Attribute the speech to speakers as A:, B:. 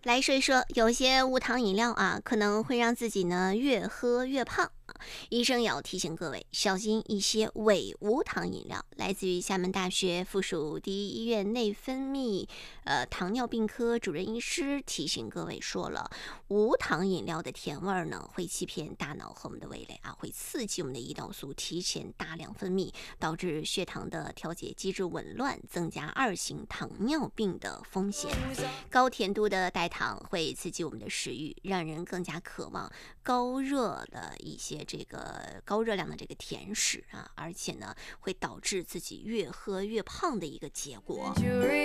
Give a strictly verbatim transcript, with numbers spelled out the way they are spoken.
A: 来说一说，有些无糖饮料啊，可能会让自己呢越喝越胖。医生也要提醒各位小心一些伪无糖饮料。来自于厦门大学附属第一医院内分泌呃糖尿病科主任医师提醒各位说了，无糖饮料的甜味呢会欺骗大脑和我们的味蕾啊，会刺激我们的胰岛素提前大量分泌，导致血糖的调节机制紊乱，增加二型糖尿病的风险。高甜度的代糖会刺激我们的食欲，让人更加渴望高热的一些这个高热量的这个甜食啊，而且呢会导致自己越喝越胖的一个结果。